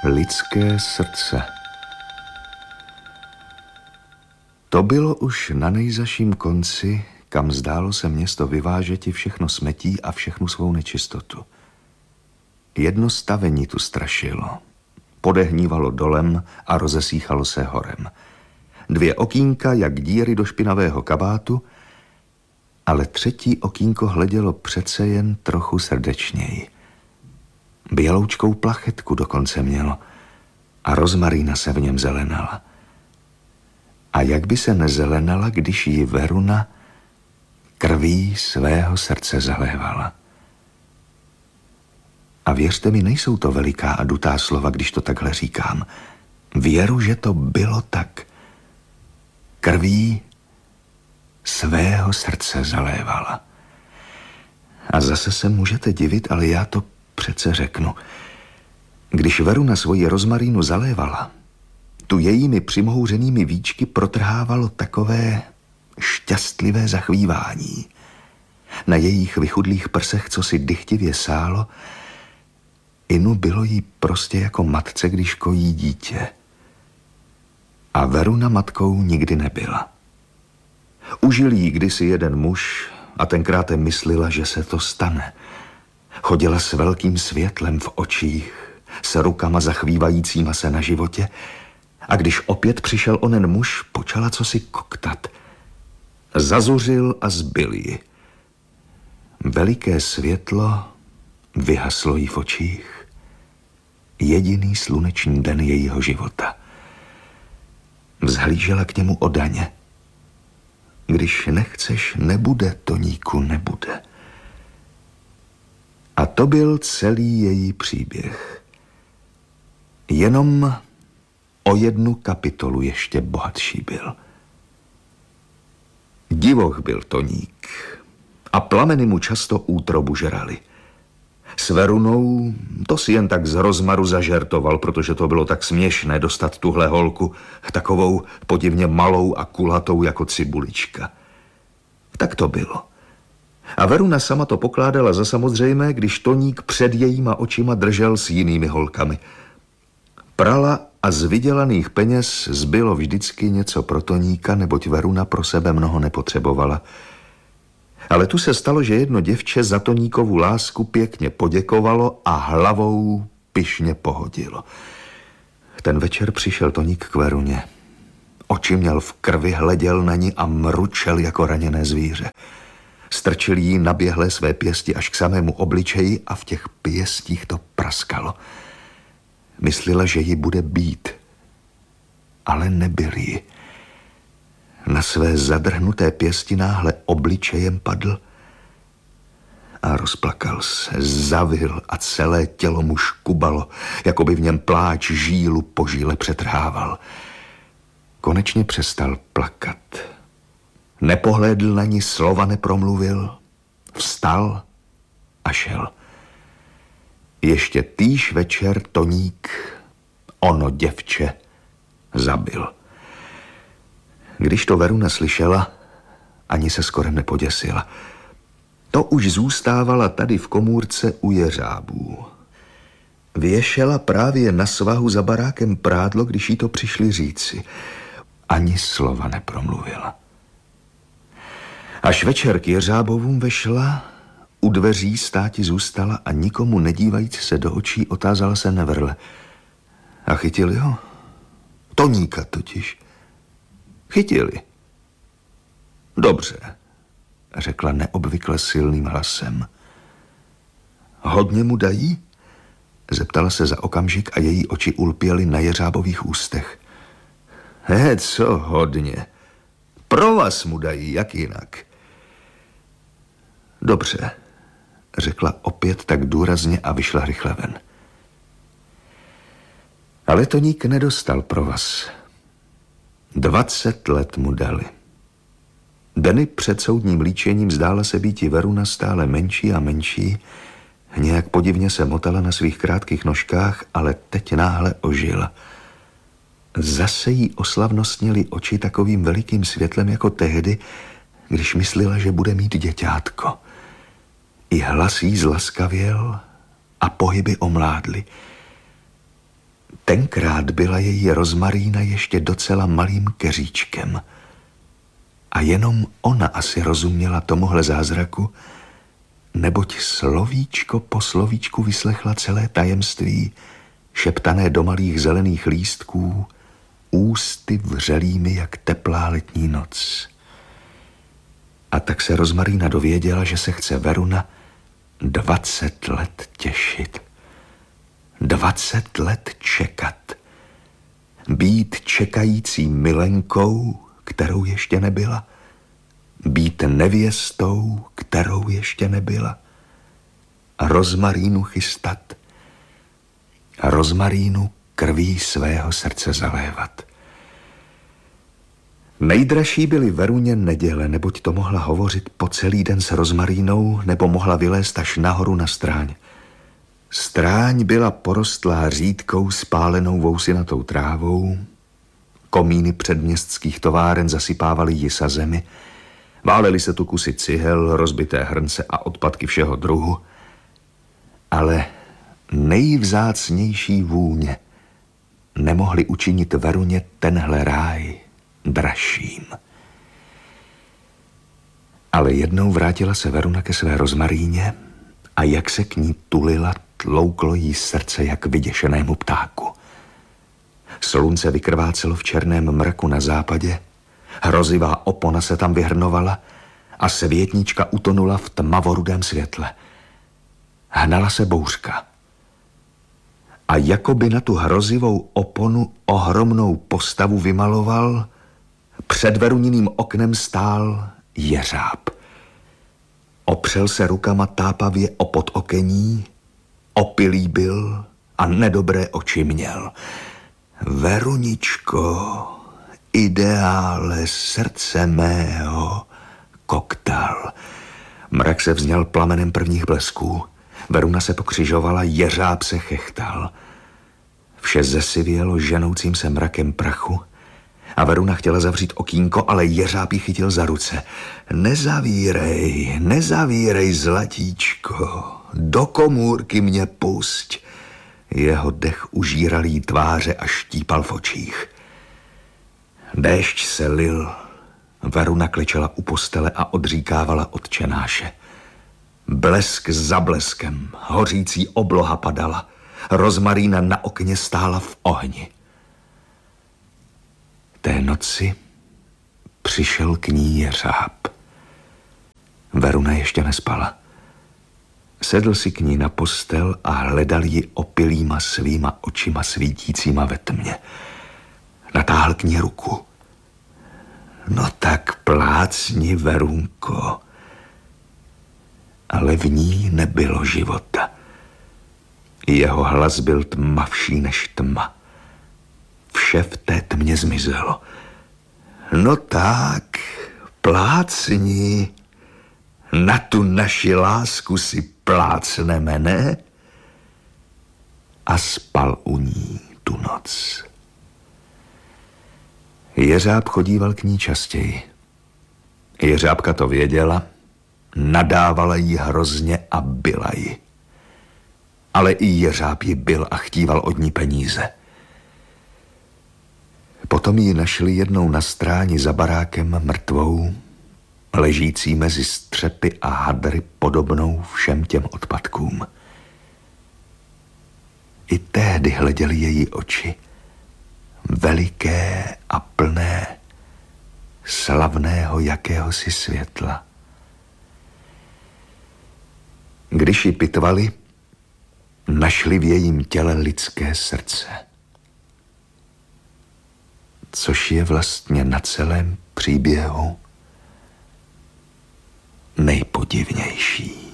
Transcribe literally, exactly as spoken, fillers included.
Lidské srdce. To bylo už na nejzaším konci, kam zdálo se město vyvážeti všechno smetí a všechnu svou nečistotu. Jedno stavení tu strašilo. Podehnívalo dolem a rozesíchalo se horem. Dvě okýnka, jak díry do špinavého kabátu, ale třetí okýnko hledělo přece jen trochu srdečněji. Běloučkou plachetku dokonce mělo a rozmarína se v něm zelenala. A jak by se nezelenala, když ji Veruna krví svého srdce zalévala. A věřte mi, nejsou to veliká a dutá slova, když to takhle říkám. Věru, že to bylo tak. Krví svého srdce zalévala. A zase se můžete divit, ale já to přece řeknu. Když Veruna svoji rozmarínu zalévala, tu jejími přimhouřenými víčky protrhávalo takové šťastlivé zachvívání. Na jejich vychudlých prsech, co si dychtivě sálo, inu bylo jí prostě jako matce, když kojí dítě. A Veruna matkou nikdy nebyla. Užil jí kdysi jeden muž a tenkrát myslela, že se to stane. Chodila s velkým světlem v očích, s rukama zachvívajícíma se na životě, a když opět přišel onen muž, počala cosi koktat. Zazuřil a zbyl ji. Veliké světlo vyhaslo jí v očích. Jediný sluneční den jejího života. Vzhlížela k němu odaně. Když nechceš, nebude, Toníku, nebude. A to byl celý její příběh. Jenom o jednu kapitolu ještě bohatší byl. Divoch byl Toník a plameny mu často útrobu žrali. S Verunou to si jen tak z rozmaru zažertoval, protože to bylo tak směšné dostat tuhle holku, takovou podivně malou a kulatou jako cibulička. Tak to bylo. A Veruna sama to pokládala za samozřejmé, když Toník před jejíma očima držel s jinými holkami. Prala a z vydělaných peněz zbylo vždycky něco pro Toníka, neboť Veruna pro sebe mnoho nepotřebovala. Ale tu se stalo, že jedno děvče za Toníkovu lásku pěkně poděkovalo a hlavou pyšně pohodilo. Ten večer přišel Toník k Veruně. Oči měl v krvi, hleděl na ní a mručel jako raněné zvíře. Strčil jí naběhlé své pěsti až k samému obličeji a v těch pěstích to praskalo. Myslela, že ji bude bít, ale nebyl ji. Na své zadrhnuté pěsti náhle obličejem padl a rozplakal se, zavil a celé tělo mu škubalo, jako by v něm pláč žílu po žíle přetrhával. Konečně přestal plakat. Nepohlédl na ní, slova nepromluvil, vstal a šel. Ještě týž večer Toník ono děvče zabil. Když to Veruna slyšela, ani se skoro nepoděsila. To už zůstávala tady v komůrce u jeřábů. Věšela právě na svahu za barákem prádlo, když jí to přišli říci. Ani slova nepromluvila. Až večer k jeřábovům vešla, u dveří státi zůstala a nikomu nedívajíc se do očí otázala se nevrle. A chytili ho? Toníka totiž. Chytili. Dobře, řekla neobvykle silným hlasem. Hodně mu dají? Zeptala se za okamžik a její oči ulpěly na jeřábových ústech. He, co hodně. Pro vás mu dají, jak jinak. Dobře, řekla opět tak důrazně a vyšla rychle ven. Ale Toník nedostal provaz. Dvacet let mu dali. Dny před soudním líčením zdála se býti Veruna stále menší a menší, nějak podivně se motala na svých krátkých nožkách, ale teď náhle ožila. Zase jí oslavnostnily oči takovým velikým světlem jako tehdy, když myslela, že bude mít děťátko. I hlas jí zlaskavěl a pohyby omládly. Tenkrát byla její Rozmarína ještě docela malým keříčkem. A jenom ona asi rozuměla tomuhle zázraku, neboť slovíčko po slovíčku vyslechla celé tajemství, šeptané do malých zelených lístků, ústy vřelými jak teplá letní noc. A tak se Rozmarína dověděla, že se chce Veruna dvacet let těšit. Dvacet let čekat. Být čekající milenkou, kterou ještě nebyla. Být nevěstou, kterou ještě nebyla. A Rozmarínu chystat. A Rozmarínu krví svého srdce zalévat. Nejdražší byly Veruně neděle, neboť to mohla hovořit po celý den s Rozmarínou, nebo mohla vylézt až nahoru na stráň. Stráň byla porostlá řídkou spálenou vousinatou trávou, komíny předměstských továren zasypávaly ji sa zemi, válely se tu kusy cihel, rozbité hrnce a odpadky všeho druhu, ale nejvzácnější vůně nemohli učinit Veruně tenhle ráj dražším. Ale jednou vrátila se Veruna ke své Rozmaríně a jak se k ní tulila, tlouklo jí srdce jak vyděšenému ptáku. Slunce vykrvácelo v černém mraku na západě, hrozivá opona se tam vyhrnovala a světnička utonula v tmavorudém světle. Hnala se bouřka. A jakoby na tu hrozivou oponu ohromnou postavu vymaloval, před Veruniným oknem stál jeřáb. Opřel se rukama tápavě o podokení, opilý byl a nedobré oči měl. Veruničko, ideále srdce mého, koktal. Mrak se vzněl plamenem prvních blesků. Veruna se pokřižovala, jeřáb se chechtal. Vše zesivělo ženoucím se mrakem prachu a Veruna chtěla zavřít okýnko, ale jeřáb ji chytil za ruce. Nezavírej, nezavírej, zlatíčko, do komůrky mě pusť. Jeho dech užíral jí tváře a štípal v očích. Déšť se lil, Veruna klečela u postele a odříkávala Otčenáše. Blesk za bleskem, hořící obloha padala, Rozmarína na okně stála v ohni. Té noci přišel k ní jeřáb. Veruna ještě nespala. Sedl si k ní na postel a hledal ji opilýma svýma očima svítícíma ve tmě. Natáhl k ní ruku. No tak plácni, Verunko. Ale v ní nebylo života. Jeho hlas byl tmavší než tma. Vše v té tmě zmizelo. No tak, plácni, na tu naši lásku si plácneme, ne? A spal u ní tu noc. Jeřáb chodíval k ní častěji. Jeřábka to věděla, nadávala jí hrozně a byla ji. Ale i jeřáb ji byl a chtíval od ní peníze. Potom ji našli jednou na stráni za barákem mrtvou, ležící mezi střepy a hadry podobnou všem těm odpadkům. I tehdy hleděly její oči, veliké a plné slavného jakéhosi světla. Když ji pitvali, našli v jejím těle lidské srdce. Což je vlastně na celém příběhu nejpodivnější.